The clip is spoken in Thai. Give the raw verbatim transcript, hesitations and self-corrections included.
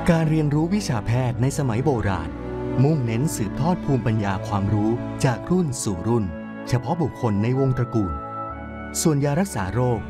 การเรียนรู้วิชาแพทย์ในสมัยโบราณมุ่งเน้นสืบทอดภูมิปัญญาความรู้จากรุ่นสู่รุ่นเฉพาะบุคคลในวงตระกูลส่วนยารักษาโรค